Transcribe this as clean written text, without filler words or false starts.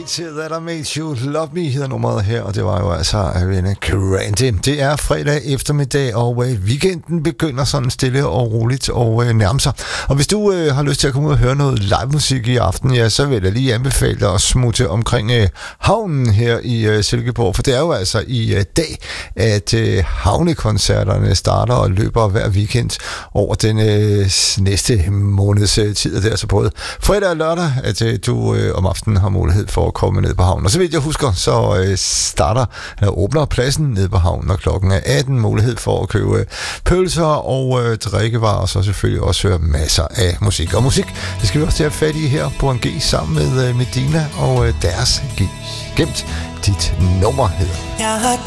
Till That I Made You Love Me hedder nummeret her, og det var jo altså Ariana Grande. Det er fredag eftermiddag, og weekenden begynder sådan stille og roligt og nærme sig. Og hvis du har lyst til at komme ud og høre noget live musik i aften, ja, så vil jeg lige anbefale dig at smutte omkring havnen her i Silkeborg, for det er jo altså i dag, at havnekoncerterne starter og løber hver weekend over den næste måneds tid. Det er altså både fredag og lørdag, at du om aftenen har mulighed for at komme ned på havnen. Og så vidt jeg husker, så åbner pladsen ned på havnen, og klokken er 18. Mulighed for at købe pølser og drikkevarer, og så selvfølgelig også høre masser af musik. Og musik, det skal vi også have fat i her på en G sammen med Medina og deres G. Gemt dit nummer hedder. Jeg har